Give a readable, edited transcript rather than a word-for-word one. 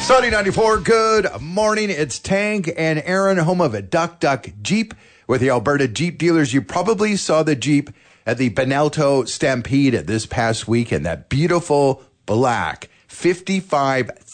Sunny 94, good morning. It's Tank and Aaron, home of a Duck Jeep with the Alberta Jeep dealers. You probably saw the Jeep at the Benalto Stampede this past weekend. That beautiful black 55